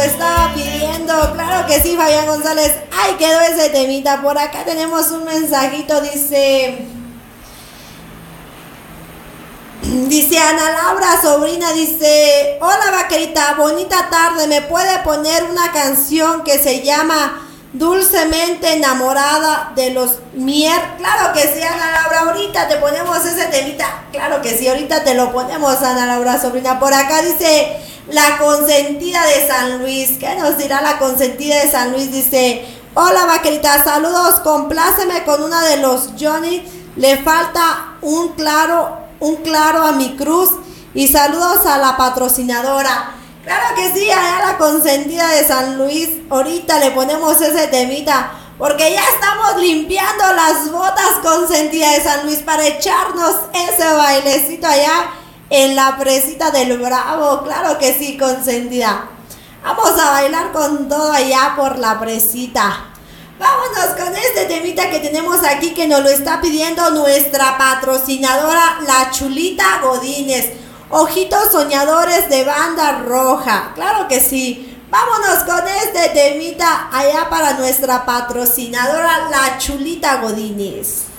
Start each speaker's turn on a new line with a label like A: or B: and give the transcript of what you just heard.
A: estaba pidiendo. Claro que sí, Fabián González. Ay, quedó ese temita. Por acá tenemos un mensajito, dice Ana Laura, sobrina, dice: hola vaquerita, bonita tarde, ¿me puede poner una canción que se llama Dulcemente Enamorada de los Mier? Claro que sí, Ana Laura, ahorita te ponemos ese temita. Claro que sí, ahorita te lo ponemos, Ana Laura, sobrina. Por acá dice la consentida de San Luis. ¿Qué nos dirá la consentida de San Luis? Dice: hola vaquerita, saludos, compláceme con una de los Johnny, le falta un claro a mi cruz, y saludos a la patrocinadora. Claro que sí, allá la consentida de San Luis, ahorita le ponemos ese temita, porque ya estamos limpiando las botas, consentida de San Luis, para echarnos ese bailecito allá en la presita del Bravo. Claro que sí, consentida. Vamos a bailar con todo allá por la presita. Vámonos con este temita que tenemos aquí, que nos lo está pidiendo nuestra patrocinadora, la Chulita Godínez. Ojitos soñadores de Banda Roja. Claro que sí. Vámonos con este temita allá para nuestra patrocinadora, la Chulita Godínez.